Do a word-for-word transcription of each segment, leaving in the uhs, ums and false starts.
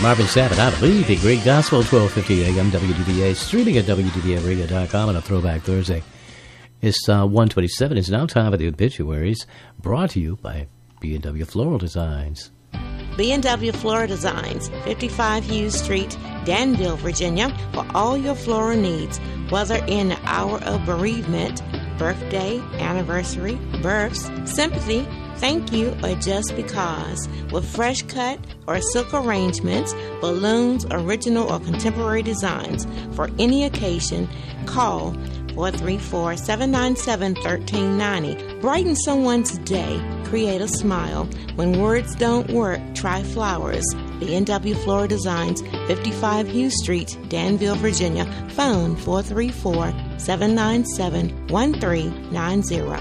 Marvin Sapp, I believe, the great gospel, twelve fifty A M W D B A, streaming at W D B A radio dot com on a Throwback Thursday. It's uh, one twenty-seven. It's now time for the obituaries, brought to you by B and W Floral Designs. B and W Floral Designs, fifty-five Hughes Street, Danville, Virginia, for all your floral needs, whether in the hour of bereavement, birthday, anniversary, births, sympathy, thank you, or just because. With fresh cut or silk arrangements, balloons, original or contemporary designs for any occasion, call four three four, seven nine seven, one three nine zero. Brighten someone's day. Create a smile. When words don't work, try flowers. B and W Floral Designs, fifty-five Hughes Street, Danville, Virginia. Phone four three four, seven nine seven, one three nine zero.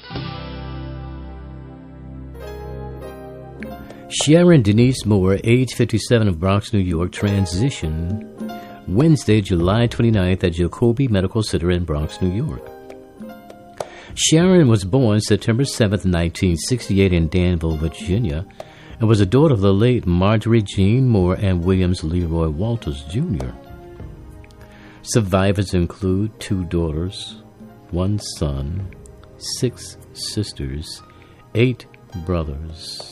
Sharon Denise Moore, age fifty-seven, of Bronx, New York, transitioned Wednesday, July twenty-ninth at Jacobi Medical Center in Bronx, New York. Sharon was born September seventh, nineteen sixty-eight in Danville, Virginia, and was a daughter of the late Marjorie Jean Moore and Williams Leroy Walters, Junior Survivors include two daughters, one son, six sisters, eight brothers.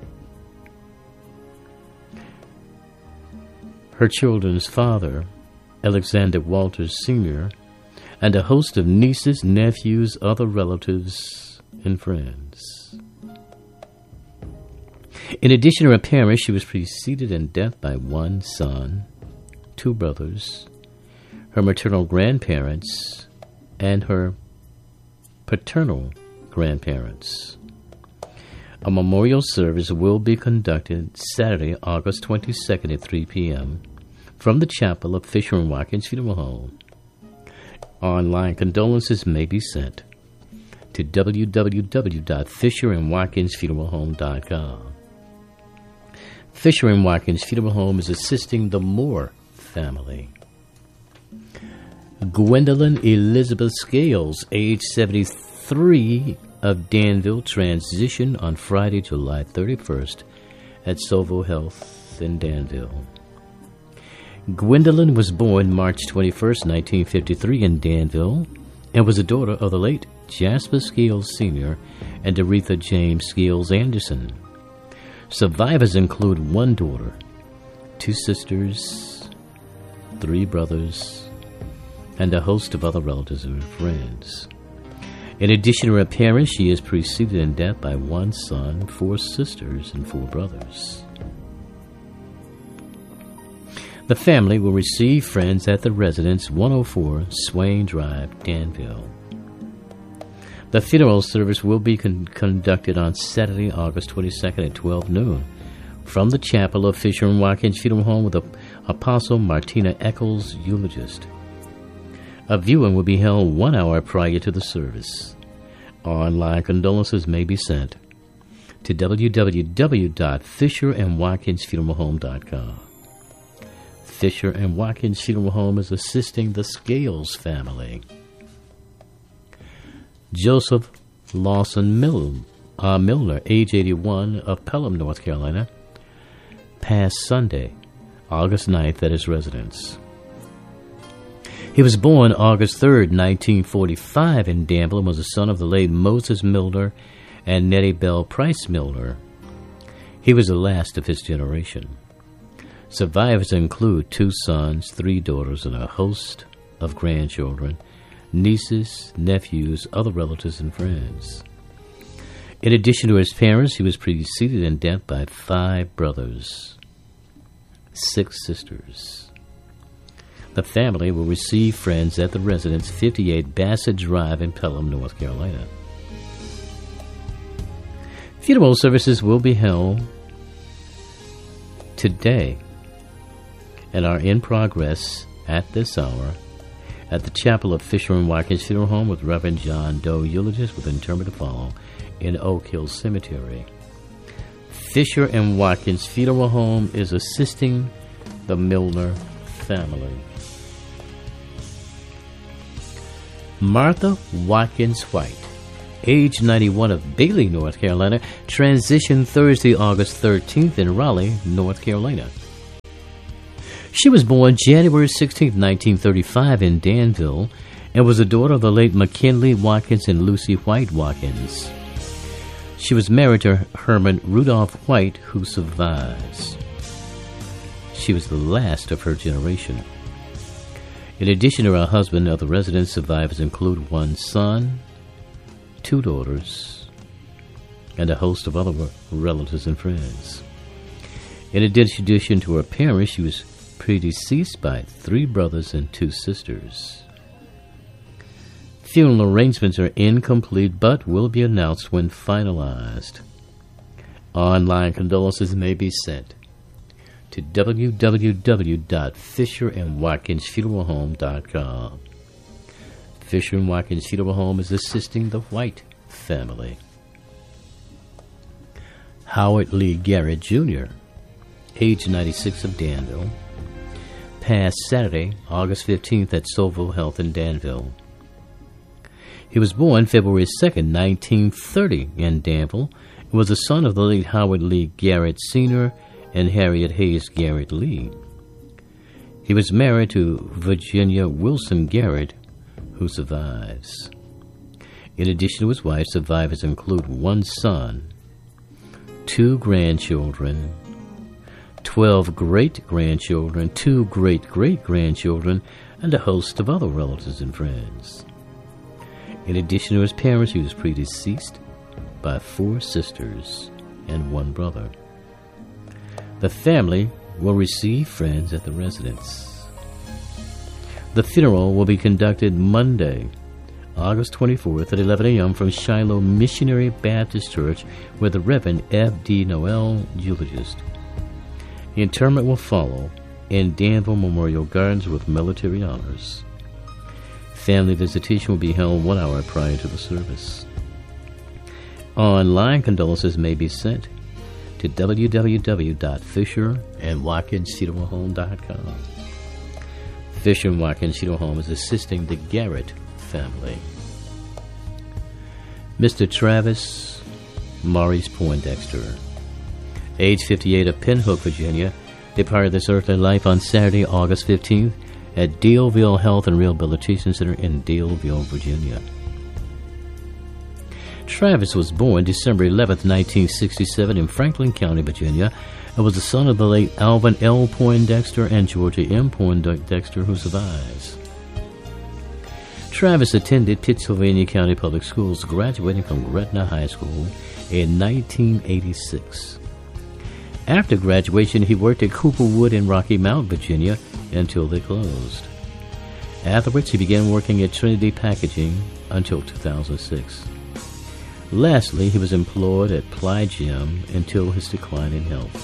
Her children's father, Alexander Walters, Senior, and a host of nieces, nephews, other relatives, and friends. In addition to her parents, she was preceded in death by one son, two brothers, her maternal grandparents, and her paternal grandparents. A memorial service will be conducted Saturday, August twenty-second at three p.m. from the chapel of Fisher and Watkins Funeral Home. Online condolences may be sent to w w w dot fisher and watkins funeral home dot com. Fisher and Watkins Funeral Home is assisting the Moore family. Gwendolyn Elizabeth Scales, age seventy-three, of Danville, transitioned on Friday, July thirty-first at Sovo Health in Danville. Gwendolyn was born March twenty-first, nineteen fifty-three in Danville, and was a daughter of the late Jasper Scales Senior and Aretha James Scales Anderson. Survivors include one daughter, two sisters, three brothers, and a host of other relatives and friends. In addition to her parents, she is preceded in death by one son, four sisters, and four brothers. The family will receive friends at the residence, one oh four Swain Drive, Danville. The funeral service will be con- conducted on Saturday, August twenty-second at twelve noon from the chapel of Fisher and Watkins Funeral Home with Apostle Martina Eccles, eulogist. A viewing will be held one hour prior to the service. Online condolences may be sent to w w w dot fisher and watkins funeral home dot com. Fisher and Watkins Funeral Home is assisting the Scales family. Joseph Lawson Mill, uh, Milner, age eighty-one, of Pelham, North Carolina, passed Sunday, August ninth, at his residence. He was born August third, nineteen forty-five in Danville, and was the son of the late Moses Milner and Nettie Bell Price Milner. He was the last of his generation. Survivors include two sons, three daughters, and a host of grandchildren, nieces, nephews, other relatives, and friends. In addition to his parents, he was preceded in death by five brothers, six sisters. The family will receive friends at the residence, fifty-eight Bassett Drive in Pelham, North Carolina. Funeral services will be held today and are in progress at this hour at the chapel of Fisher and Watkins Funeral Home with Reverend John Doe, eulogist, with interment to follow in Oak Hill Cemetery. Fisher and Watkins Funeral Home is assisting the Milner family. Martha Watkins White, age ninety-one, of Bailey, North Carolina, transitioned Thursday, August thirteenth in Raleigh, North Carolina. She was born January sixteenth, nineteen thirty-five in Danville, and was the daughter of the late McKinley Watkins and Lucy White Watkins. She was married to Herman Rudolph White, who survives. She was the last of her generation. In addition to her husband, other resident survivors include one son, two daughters, and a host of other relatives and friends. In addition to her parents, she was predeceased by three brothers and two sisters. Funeral arrangements are incomplete but will be announced when finalized. Online condolences may be sent to w w w dot fisher and watkins funeral home dot com. Fisher and Watkins Funeral Home is assisting the White family. Howard Lee Garrett Junior, age ninety-six, of Danville, passed Saturday, August fifteenth at Soville Health in Danville. He was born February second, nineteen thirty in Danville, and was the son of the late Howard Lee Garrett Senior and Harriet Hayes Garrett Lee. He was married to Virginia Wilson Garrett, who survives. In addition to his wife, survivors include one son, two grandchildren, twelve great-grandchildren, two great-great-grandchildren, and a host of other relatives and friends. In addition to his parents, he was predeceased by four sisters and one brother. The family will receive friends at the residence. The funeral will be conducted Monday, August twenty-fourth at eleven a.m. from Shiloh Missionary Baptist Church with the Reverend F D Noel, eulogist. The interment will follow in Danville Memorial Gardens with military honors. Family visitation will be held one hour prior to the service. Online condolences may be sent to w w w dot fisher and watkins funeral home dot com. Fisher and Watkins Funeral Home is assisting the Garrett family. Mister Travis Maurice Poindexter, age fifty-eight, of Pinhook, Virginia, departed this earthly life on Saturday, August fifteenth at Daleville Health and Rehabilitation Center in Daleville, Virginia. Travis was born December eleventh, nineteen sixty-seven in Franklin County, Virginia, and was the son of the late Alvin L. Poindexter and Georgia M. Poindexter, who survives. Travis attended Pittsylvania County Public Schools, graduating from Gretna High School in nineteen eighty-six. After graduation, he worked at Cooperwood in Rocky Mount, Virginia, until they closed. Afterwards, he began working at Trinity Packaging until two thousand six. Lastly, he was employed at Ply Gym until his decline in health.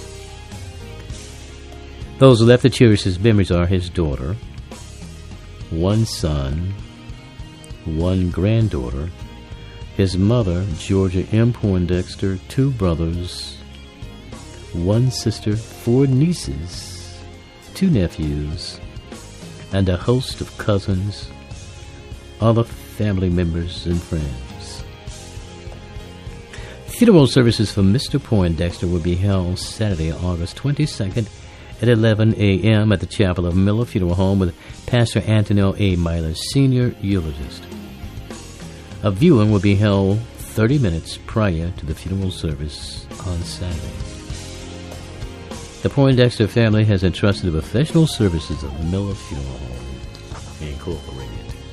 Those left to cherish his memories are his daughter, one son, one granddaughter, his mother, Georgia M. Poindexter, two brothers, one sister, four nieces, two nephews, and a host of cousins, other family members, and friends. Funeral services for Mister Poindexter will be held Saturday, August twenty-second at eleven a.m. at the Chapel of Miller Funeral Home with Pastor Antonio A. Myler, Senior eulogist. A viewing will be held thirty minutes prior to the funeral service on Saturday. The Poindexter family has entrusted the professional services of Miller Funeral Home Incorporated